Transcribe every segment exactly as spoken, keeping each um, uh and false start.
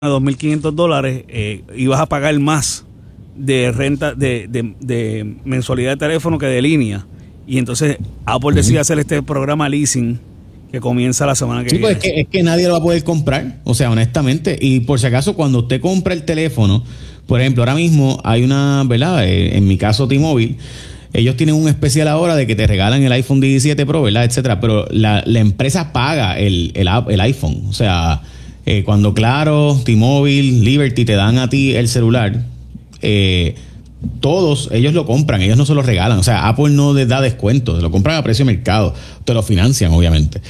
dos mil quinientos dólares, eh, ibas a pagar más de renta, de, de, de mensualidad de teléfono que de línea. Y entonces Apple decide hacer este programa leasing que comienza la semana que sí, viene. Pues es que, es que nadie lo va a poder comprar, o sea, honestamente. Y por si acaso, cuando usted compra el teléfono, por ejemplo, ahora mismo hay una, ¿verdad? Eh, en mi caso, T-Mobile, ellos tienen un especial ahora de que te regalan el iPhone diecisiete Pro, ¿verdad? Etcétera. Pero la, la empresa paga el, el, el iPhone. O sea, eh, cuando Claro, T-Mobile, Liberty te dan a ti el celular, eh, todos ellos lo compran, ellos no se lo regalan. O sea, Apple no les da descuento, se lo compran a precio de mercado, te lo financian, obviamente.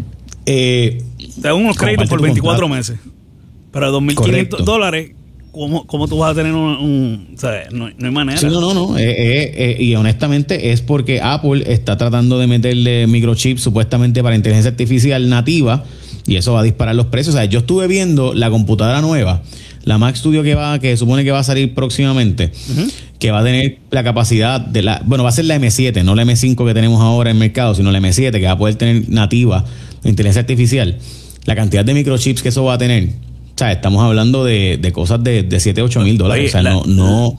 Eh, te dan unos créditos por veinticuatro meses, pero dos mil quinientos dólares. ¿Cómo, ¿Cómo tú vas a tener un...? un o sea, no, no hay manera. Sí, no, no, no. Eh, eh, eh, y honestamente es porque Apple está tratando de meterle microchips supuestamente para inteligencia artificial nativa y eso va a disparar los precios. O sea, yo estuve viendo la computadora nueva, la Mac Studio que va, que supone que va a salir próximamente, uh-huh. que va a tener la capacidad de la... Bueno, va a ser la eme siete, no la eme cinco que tenemos ahora en el mercado, sino la eme siete, que va a poder tener nativa inteligencia artificial. La cantidad de microchips que eso va a tener... O sea, estamos hablando de, de cosas de, de siete, ocho mil dólares. Oye, o sea, la, no, no.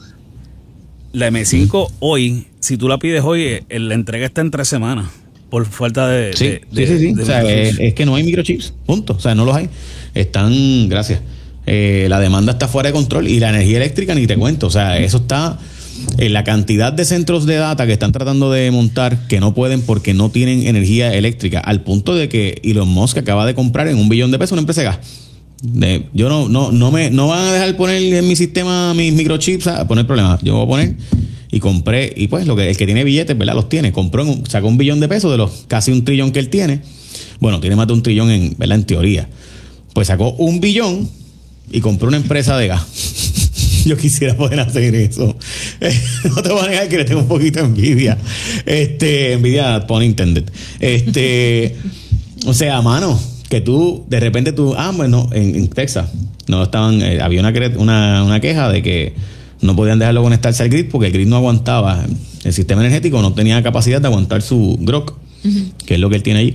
La eme cinco hoy, si tú la pides hoy, la entrega está en tres semanas. Por falta de. Sí, de, sí, de, sí. sí. de o sea, es, es que no hay microchips. Punto. O sea, no los hay. Están, gracias. Eh, la demanda está fuera de control y la energía eléctrica ni te cuento. O sea, eso está. En la cantidad de centros de data que están tratando de montar que no pueden porque no tienen energía eléctrica. Al punto de que Elon Musk acaba de comprar en un billón de pesos una empresa de gas. De, yo no, no, no me, no van a dejar poner en mi sistema mis microchips a poner problemas. Yo voy a poner y compré, y pues lo que el que tiene billetes, ¿verdad? Los tiene. Compró, en un, sacó un billón de pesos de los casi un trillón que él tiene. Bueno, tiene más de un trillón en, ¿verdad? En teoría. Pues sacó un billón y compró una empresa de gas. Yo quisiera poder hacer eso. No te voy a negar que le tengo un poquito de envidia. Este, envidia pun intended. Este, o sea, mano. Que tú, de repente tú, ah, bueno, en, en Texas, no estaban, eh, había una, una, una queja de que no podían dejarlo conectarse al grid porque el grid no aguantaba, el sistema energético no tenía capacidad de aguantar su grok, uh-huh. que es lo que él tiene allí.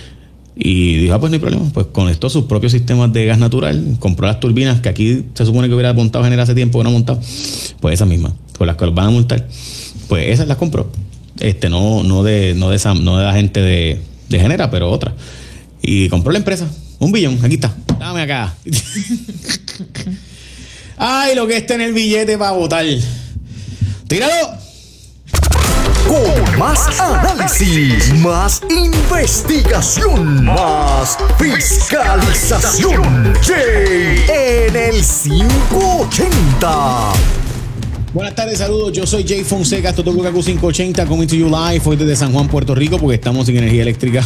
Y dijo, ah, pues no hay problema, pues conectó sus propios sistemas de gas natural, compró las turbinas que aquí se supone que hubiera montado generar hace tiempo que no ha montado, pues esas mismas, con las que los van a multar, pues esas las compró. Este, no, no de, no de esa, no de la gente de, de Genera, pero otra. Y compró la empresa. Un billón. Aquí está. Dame acá. Ay, lo que es tener billete para votar. ¡Tíralo! Con más análisis, más investigación, más fiscalización. Jay en el quinientos ochenta. Buenas tardes, saludos. Yo soy Jay Fonseca. Esto es W K Q quinientos ochenta. Coming to you live hoy desde San Juan, Puerto Rico, porque estamos sin energía eléctrica.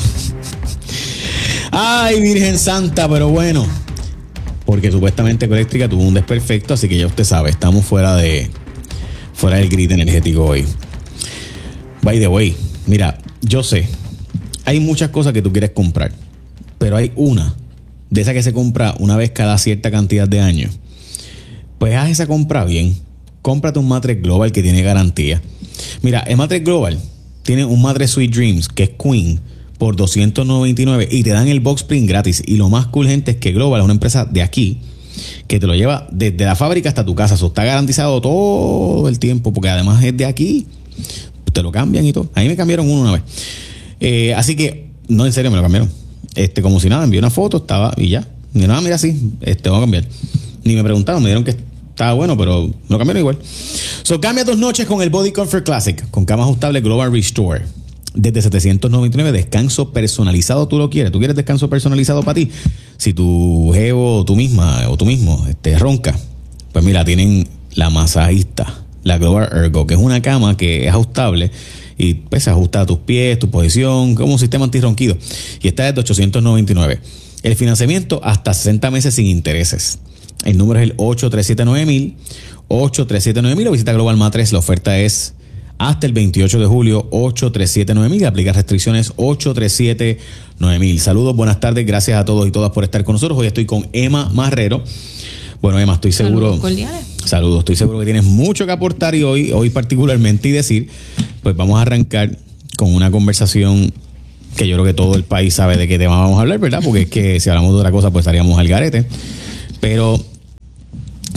Ay, Virgen Santa, pero bueno, porque supuestamente Ecoeléctrica tuvo un desperfecto, así que ya usted sabe, estamos fuera de fuera del grid energético hoy. By the way, mira, yo sé, hay muchas cosas que tú quieres comprar, pero hay una de esas que se compra una vez cada cierta cantidad de años. Pues haz esa compra bien. Cómprate un Mattress Global que tiene garantía. Mira, el Mattress Global tiene un Mattress Sweet Dreams que es Queen por doscientos noventa y nueve y te dan el box spring gratis. Y lo más cool, gente, es que Global es una empresa de aquí que te lo lleva desde la fábrica hasta tu casa. Eso está garantizado todo el tiempo porque además es de aquí. Te lo cambian y todo. A mí me cambiaron uno una vez. Eh, así que, no, en serio, me lo cambiaron. Este, como si nada, envié una foto, estaba y ya. Y nada, mira, sí, este, vamos a cambiar. Ni me preguntaron, me dijeron que estaba bueno, pero lo cambiaron igual. So, cambia tus noches con el Body Comfort Classic, con cama ajustable Global Restore. Desde setecientos noventa y nueve, descanso personalizado, tú lo quieres. ¿Tú quieres descanso personalizado para ti? Si tu jevo o tú misma o tú mismo este, ronca, pues mira, tienen la masajista, la Global Ergo, que es una cama que es ajustable y pues se ajusta a tus pies, tu posición, como un sistema antirronquido. Y está desde ochocientos noventa y nueve. El financiamiento hasta sesenta meses sin intereses. El número es el ocho tres siete nueve mil, ocho tres siete nueve mil, o visita Global Mattress. La oferta es hasta el veintiocho de julio, ocho tres siete nueve mil, aplica restricciones ocho tres siete nueve mil. Saludos, buenas tardes, gracias a todos y todas por estar con nosotros. Hoy estoy con Emma Marrero. Bueno, Emma, estoy seguro. Saludos cordiales. Saludos, estoy seguro que tienes mucho que aportar y hoy, hoy particularmente y decir, pues vamos a arrancar con una conversación que yo creo que todo el país sabe de qué tema vamos a hablar, ¿verdad? Porque es que si hablamos de otra cosa, pues estaríamos al garete. Pero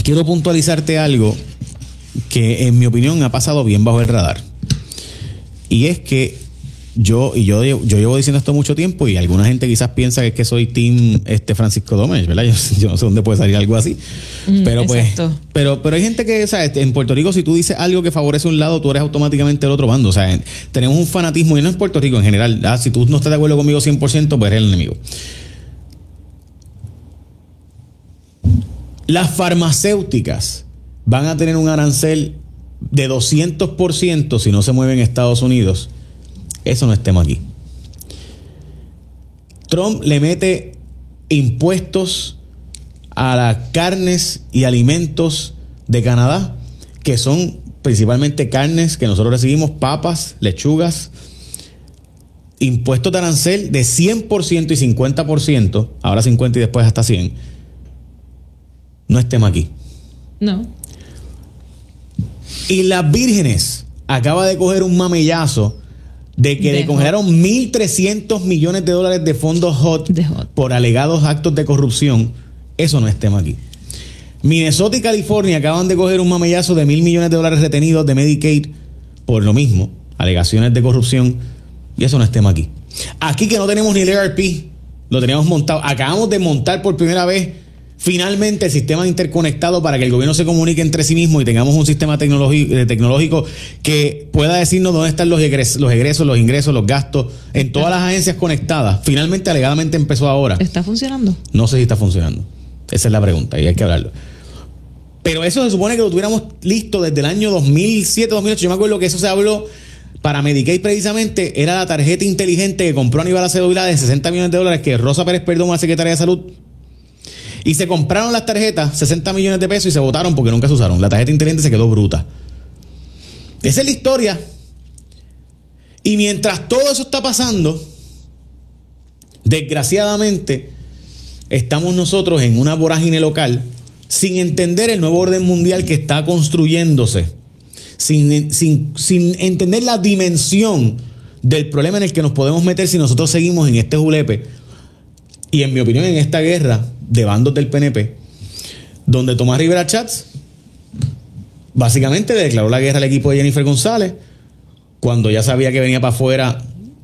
quiero puntualizarte algo que en mi opinión ha pasado bien bajo el radar. Y es que yo, y yo, yo llevo diciendo esto mucho tiempo, y alguna gente quizás piensa que es que soy team este Francisco Domenech, ¿verdad? Yo, yo no sé dónde puede salir algo así. Mm, pero pues, pero, pero hay gente que, ¿sabes? En Puerto Rico, si tú dices algo que favorece un lado, tú eres automáticamente el otro bando. O sea, tenemos un fanatismo, y no en Puerto Rico en general. ¿Ah? Si tú no estás de acuerdo conmigo cien por ciento, pues eres el enemigo. Las farmacéuticas van a tener un arancel de doscientos por ciento si no se mueven en Estados Unidos. Eso no es tema aquí. Trump le mete impuestos a las carnes y alimentos de Canadá, que son principalmente carnes que nosotros recibimos, papas, lechugas. Impuestos de arancel de cien por ciento y cincuenta por ciento, ahora cincuenta y después hasta cien. No es tema aquí. No. Y las Vírgenes acaba de coger un mamellazo de que de le congelaron mil trescientos millones de dólares de fondos hot, de hot por alegados actos de corrupción. Eso no es tema aquí. Minnesota y California acaban de coger un mamellazo de mil millones de dólares retenidos de Medicaid por lo mismo, alegaciones de corrupción, y eso no es tema aquí. Aquí que no tenemos ni el E R P, lo teníamos montado. Acabamos de montar por primera vez finalmente el sistema interconectado para que el gobierno se comunique entre sí mismo y tengamos un sistema tecnológico, tecnológico que pueda decirnos dónde están los egresos, los egresos, los ingresos, los gastos en todas las agencias conectadas. Finalmente, alegadamente empezó ahora. ¿Está funcionando? No sé si está funcionando. Esa es la pregunta y hay que hablarlo. Pero eso se supone que lo tuviéramos listo desde el año dos mil siete, dos mil ocho. Yo me acuerdo que eso se habló para Medicaid precisamente. Era la tarjeta inteligente que compró Aníbal Acevedo Vilá de sesenta millones de dólares que Rosa Pérez Perdomo, la secretaria de Salud. Y se compraron las tarjetas, sesenta millones de pesos, y se votaron porque nunca se usaron. La tarjeta inteligente se quedó bruta. Esa es la historia. Y mientras todo eso está pasando, desgraciadamente, estamos nosotros en una vorágine local sin entender el nuevo orden mundial que está construyéndose. Sin, sin, sin entender la dimensión del problema en el que nos podemos meter si nosotros seguimos en este julepe. Y en mi opinión, en esta guerra de bandos del P N P, donde Tomás Rivera Chats básicamente declaró la guerra al equipo de Jennifer González, cuando ya sabía que venía para afuera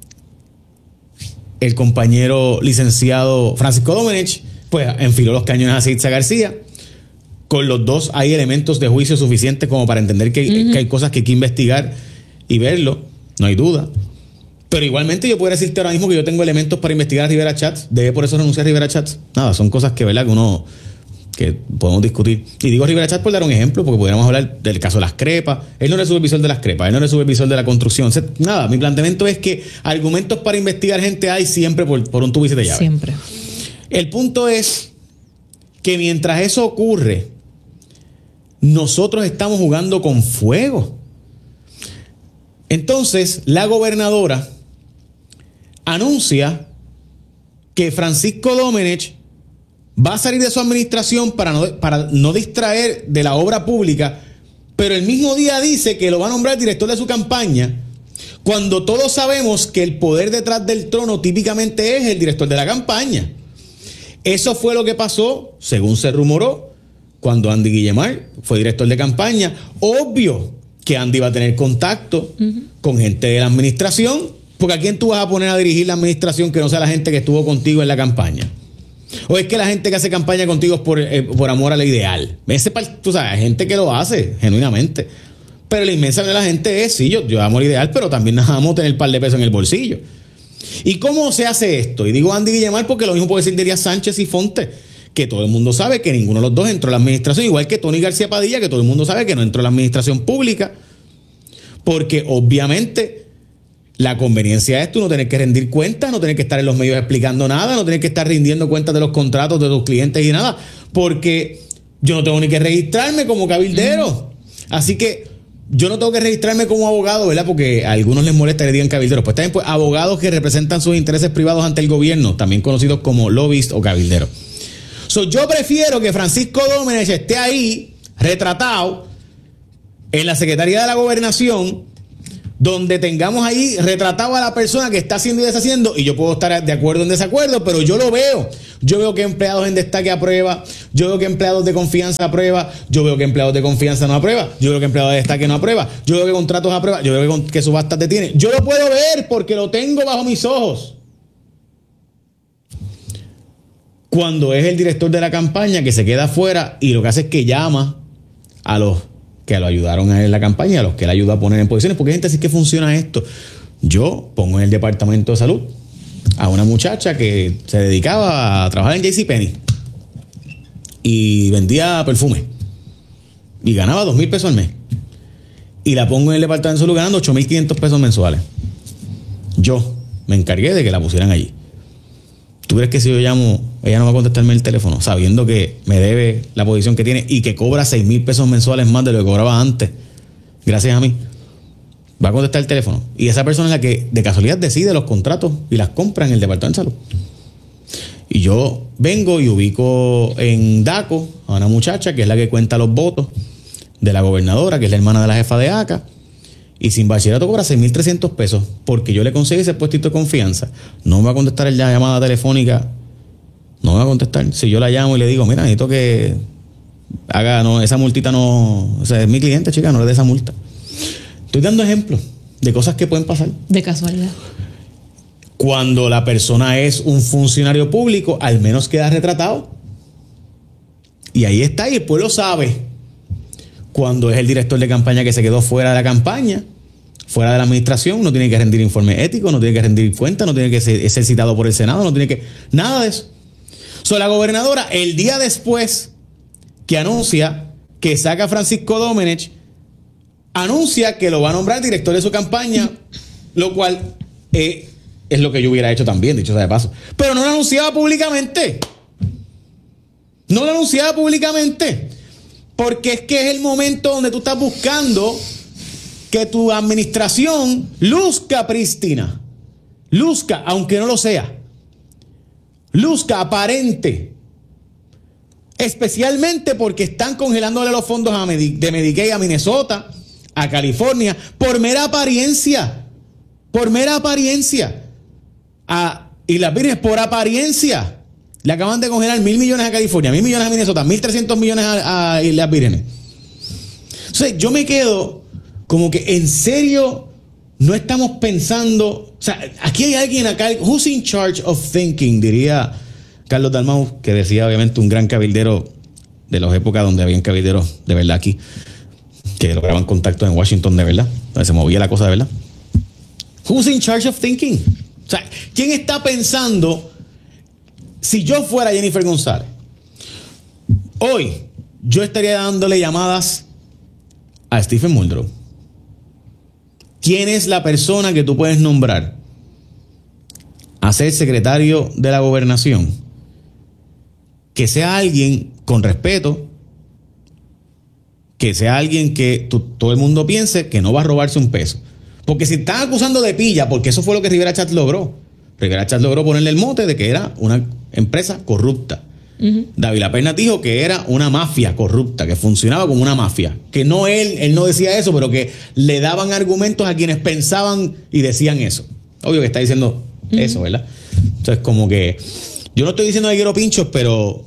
el compañero licenciado Francisco Domenech, pues enfiló los cañones a Sitza García. Con los dos hay elementos de juicio suficientes como para entender que, uh-huh. que hay cosas que hay que investigar y verlo, no hay duda. Pero igualmente yo puedo decirte ahora mismo que yo tengo elementos para investigar a Rivera Chats. ¿Debe por eso renunciar a Rivera Chats? Nada, son cosas que, ¿verdad?, que uno que podemos discutir. Y digo Rivera Chats por dar un ejemplo, porque podríamos hablar del caso de las crepas. Él no era supervisor de las crepas, él no era supervisor de la construcción. O sea, nada, mi planteamiento es que argumentos para investigar gente hay siempre por, por un tubo y siete llaves. Siempre. El punto es que mientras eso ocurre, nosotros estamos jugando con fuego. Entonces, la gobernadora anuncia que Francisco Domenech va a salir de su administración para no, para no distraer de la obra pública, pero el mismo día dice que lo va a nombrar director de su campaña, cuando todos sabemos que el poder detrás del trono típicamente es el director de la campaña. Eso fue lo que pasó, según se rumoró, cuando Andy Guillemar fue director de campaña. Obvio que Andy va a tener contacto uh-huh. con gente de la administración, porque ¿a quién tú vas a poner a dirigir la administración que no sea la gente que estuvo contigo en la campaña? ¿O es que la gente que hace campaña contigo es por, eh, por amor al ideal? Ese, tú sabes, hay gente que lo hace genuinamente, pero la inmensa mayoría de la gente es, sí, yo, yo amo el ideal, pero también nos vamos a tener un par de pesos en el bolsillo. ¿Y cómo se hace esto? Y digo Andy Guillemar porque lo mismo puede decir Díaz Sánchez y Fonte, que todo el mundo sabe que ninguno de los dos entró a la administración, igual que Tony García Padilla, que todo el mundo sabe que no entró a la administración pública, porque obviamente la conveniencia es tú no tener que rendir cuentas, no tener que estar en los medios explicando nada, no tener que estar rindiendo cuentas de los contratos de tus clientes y nada, porque yo no tengo ni que registrarme como cabildero. Uh-huh. Así que yo no tengo que registrarme como abogado, ¿verdad? Porque a algunos les molesta que le digan cabilderos. Pues también pues, abogados que representan sus intereses privados ante el gobierno, también conocidos como lobbyist o cabildero. So, yo prefiero que Francisco Domenech esté ahí, retratado, en la Secretaría de la Gobernación, donde tengamos ahí retratado a la persona que está haciendo y deshaciendo, y yo puedo estar de acuerdo o en desacuerdo, pero yo lo veo. Yo veo que empleados en destaque aprueba, yo veo que empleados de confianza aprueba, yo veo que empleados de confianza no aprueba, yo veo que empleados de destaque no aprueba, yo veo que contratos aprueba, yo veo que, que subastas detiene. Yo lo puedo ver porque lo tengo bajo mis ojos. Cuando es el director de la campaña que se queda afuera y lo que hace es que llama a los que lo ayudaron en la campaña, a los que le ayudó a poner en posiciones, porque hay gente así que funciona esto. Yo pongo en el departamento de salud a una muchacha que se dedicaba a trabajar en JCPenney y vendía perfume y ganaba dos mil pesos al mes, y la pongo en el departamento de salud ganando ocho mil quinientos pesos mensuales. Yo me encargué de que la pusieran allí. ¿Tú crees que si yo llamo, ella no va a contestarme el teléfono, sabiendo que me debe la posición que tiene y que cobra seis mil pesos mensuales más de lo que cobraba antes, gracias a mí? Va a contestar el teléfono. Y esa persona es la que de casualidad decide los contratos y las compra en el departamento de salud. Y yo vengo y ubico en DACO a una muchacha que es la que cuenta los votos de la gobernadora, que es la hermana de la jefa de ACA, y sin bachillerato cobra seis mil trescientos pesos porque yo le conseguí ese puestito de confianza. No me va a contestar la llamada telefónica. No me va a contestar. Si yo la llamo y le digo, mira, necesito que haga, no, esa multita no, o sea, es mi cliente, chica, no le dé esa multa. Estoy dando ejemplos de cosas que pueden pasar. De casualidad. Cuando la persona es un funcionario público, al menos queda retratado. Y ahí está, y el pueblo sabe. Cuando es el director de campaña que se quedó fuera de la campaña, fuera de la administración, no tiene que rendir informe ético, no tiene que rendir cuentas, no tiene que ser, ser citado por el Senado, no tiene que... Nada de eso. So, la gobernadora, el día después que anuncia que saca a Francisco Domenech, anuncia que lo va a nombrar director de su campaña, lo cual eh, es lo que yo hubiera hecho también, dicho sea de paso. Pero no lo anunciaba públicamente. No lo anunciaba públicamente. Porque es que es el momento donde tú estás buscando que tu administración luzca prístina. Luzca, aunque no lo sea. Luzca aparente. Especialmente porque están congelándole los fondos a Medi- de Medicaid a Minnesota, a California, por mera apariencia. Por mera apariencia. A Islas Vírgenes, por apariencia. Le acaban de congelar mil millones a California, mil millones a Minnesota, mil trescientos millones a, a Islas Vírgenes. O sea, yo me quedo como que en serio no estamos pensando. O sea, aquí hay alguien acá, who's in charge of thinking, diría Carlos Dalmau, que decía obviamente un gran cabildero de las épocas donde habían cabilderos de verdad aquí, que lograban contactos en Washington de verdad, donde se movía la cosa de verdad. Who's in charge of thinking? O sea, ¿quién está pensando? Si yo fuera Jennifer González, hoy yo estaría dándole llamadas a Stephen Muldrow. ¿Quién es la persona que tú puedes nombrar a ser secretario de la gobernación? Que sea alguien con respeto, que sea alguien que tú, todo el mundo piense que no va a robarse un peso. Porque si están acusando de pilla, porque eso fue lo que Rivera Chatz logró. Rivera Chatz logró ponerle el mote de que era una empresa corrupta. Uh-huh. David Laperna dijo que era una mafia corrupta, que funcionaba como una mafia. Que no él, él no decía eso, pero que le daban argumentos a quienes pensaban y decían eso. Obvio que está diciendo uh-huh. eso, ¿verdad? Entonces, como que yo no estoy diciendo que quiero pinchos, pero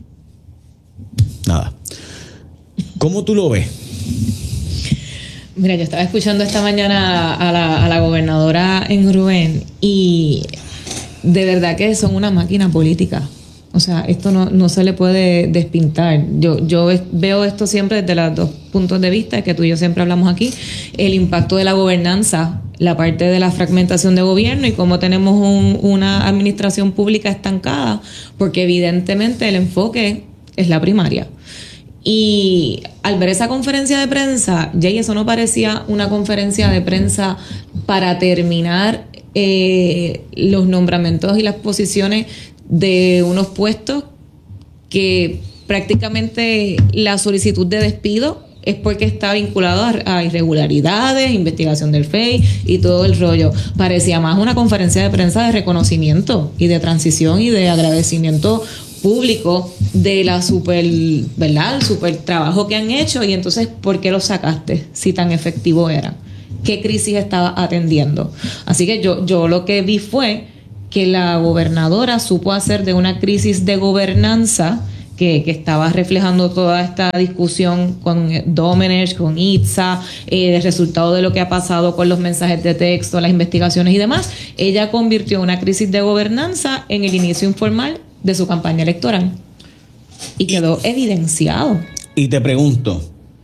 nada. ¿Cómo tú lo ves? Mira, yo estaba escuchando esta mañana a la, a la gobernadora en Rubén y de verdad que son una máquina política. O sea, esto no, no se le puede despintar. Yo, yo veo esto siempre desde los dos puntos de vista, que tú y yo siempre hablamos aquí, el impacto de la gobernanza, la parte de la fragmentación de gobierno y cómo tenemos un, una administración pública estancada, porque evidentemente el enfoque es la primaria. Y al ver esa conferencia de prensa, Jay, eso no parecía una conferencia de prensa para terminar eh, los nombramientos y las posiciones de unos puestos que prácticamente la solicitud de despido es porque está vinculado a, a irregularidades, investigación del F E I y todo el rollo. Parecía más una conferencia de prensa de reconocimiento y de transición y de agradecimiento público de la super, ¿verdad? El super trabajo que han hecho. Y entonces, ¿por qué lo sacaste si tan efectivo era? qué crisis estaba atendiendo. Así que yo, yo lo que vi fue que la gobernadora supo hacer de una crisis de gobernanza que, que estaba reflejando toda esta discusión con Domenech, con Itza, eh, el resultado de lo que ha pasado con los mensajes de texto, las investigaciones y demás. Ella convirtió una crisis de gobernanza en el inicio informal de su campaña electoral y quedó evidenciado. Y te pregunto,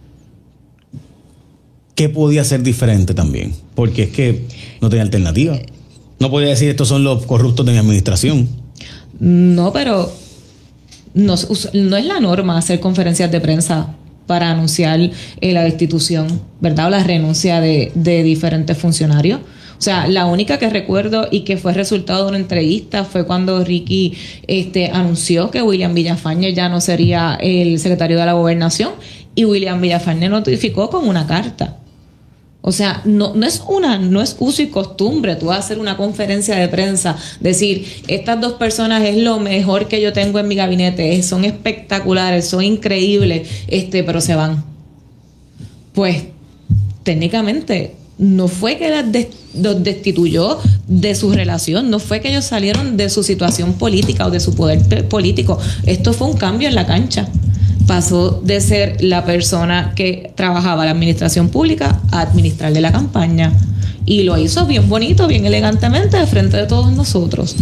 ¿qué podía ser diferente también? Porque es que no tenía alternativa. No podía decir, estos son los corruptos de mi administración. No, pero no, no es la norma hacer conferencias de prensa para anunciar eh, la destitución, ¿verdad? O la renuncia de, de diferentes funcionarios. O sea, la única que recuerdo y que fue resultado de una entrevista fue cuando Ricky este, anunció que William Villafañe ya no sería el secretario de la Gobernación, y William Villafañe notificó con una carta. O sea, no, no es una, no es uso y costumbre tú hacer una conferencia de prensa, decir, estas dos personas es lo mejor que yo tengo en mi gabinete, son espectaculares, son increíbles, este, pero se van. Pues, técnicamente, no fue que las des- los destituyó de su relación, no fue que ellos salieron de su situación política o de su poder pe- político. Esto fue un cambio en la cancha. Pasó de ser la persona que trabajaba en la administración pública a administrarle la campaña. Y lo hizo bien bonito, bien elegantemente, de frente de todos nosotros.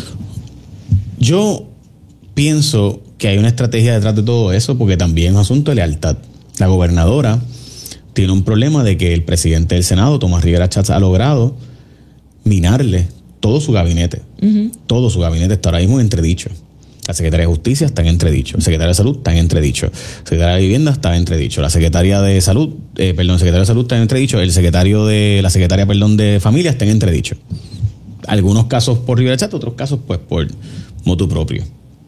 Yo pienso que hay una estrategia detrás de todo eso, porque también es un asunto de lealtad. La gobernadora tiene un problema de que el presidente del Senado, Tomás Rivera Schatz, ha logrado minarle todo su gabinete. Uh-huh. Todo su gabinete está ahora mismo en entredicho. La secretaria de Justicia está en entredicho. La secretaria de Salud está en entredicho. La secretaria de Vivienda está en entredicho. La secretaria de Salud, eh, perdón, el secretario de Salud está en entredicho. El secretario de, la secretaria, perdón, de Familia está en entredicho. Algunos casos por Rivera Schatz, otros casos pues por motu propio.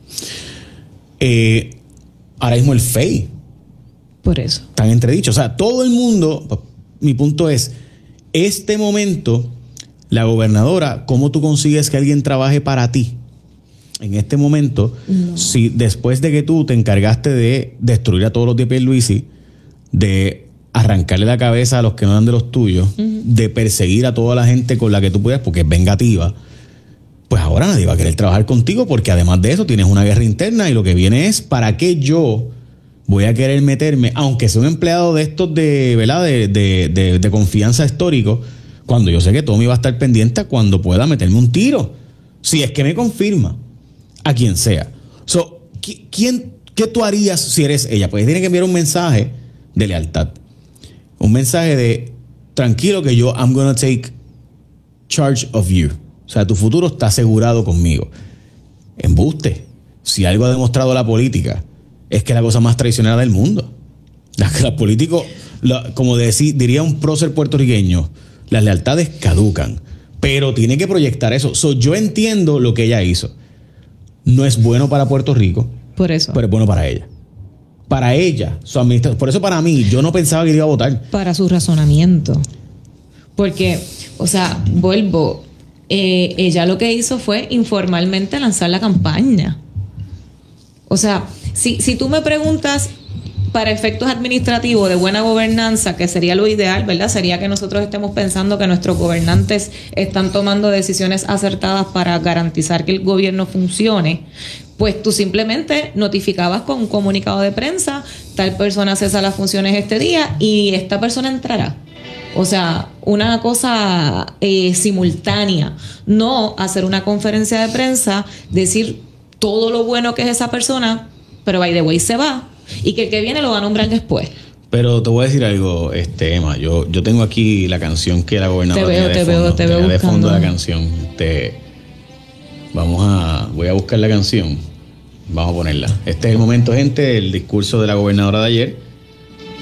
Eh, ahora mismo el F E I por eso está en entredicho. O sea, todo el mundo, mi punto es, este momento, la gobernadora, ¿cómo tú consigues que alguien trabaje para ti? En este momento, no. Si después de que tú te encargaste de destruir a todos los de Pierluisi, de arrancarle la cabeza a los que no eran de los tuyos, uh-huh. de perseguir a toda la gente con la que tú puedas porque es vengativa, pues ahora nadie va a querer trabajar contigo, porque además de eso tienes una guerra interna y lo que viene es, ¿para qué yo voy a querer meterme, aunque sea un empleado de estos de, ¿verdad? de, de, de, de confianza histórico, cuando yo sé que Tommy va a estar pendiente cuando pueda meterme un tiro? Si es que me confirma. A quien sea. So, ¿quién, ¿Qué tú harías si eres ella? Pues tiene que enviar un mensaje de lealtad. Un mensaje de, tranquilo que yo, I'm gonna take charge of you. O sea, tu futuro está asegurado conmigo. Embuste. Si algo ha demostrado la política, es que es la cosa más traicionera del mundo. Los políticos, la, como decir, diría un prócer puertorriqueño, las lealtades caducan. Pero tiene que proyectar eso. So, yo entiendo lo que ella hizo. No es bueno para Puerto Rico. Por eso. Pero es bueno para ella. Para ella, su administración. Por eso para mí, yo no pensaba que iba a votar. Para su razonamiento. Porque, o sea, vuelvo, eh, ella lo que hizo fue informalmente lanzar la campaña. O sea, si, si tú me preguntas para efectos administrativos de buena gobernanza, que sería lo ideal, ¿verdad? Sería que nosotros estemos pensando que nuestros gobernantes están tomando decisiones acertadas para garantizar que el gobierno funcione. Pues tú simplemente notificabas con un comunicado de prensa, tal persona cesa las funciones este día y esta persona entrará. O sea, una cosa eh, simultánea, no hacer una conferencia de prensa, decir todo lo bueno que es esa persona, pero by the way se va. Y que el que viene lo va a nombrar después. Pero te voy a decir algo, este, Emma. Yo, yo tengo aquí la canción que la gobernadora te veo, tenía de te fondo. Veo, te veo de fondo buscando. la canción. Te, vamos a, voy a buscar la canción. Vamos a ponerla. Este es el momento, gente, el discurso de la gobernadora de ayer.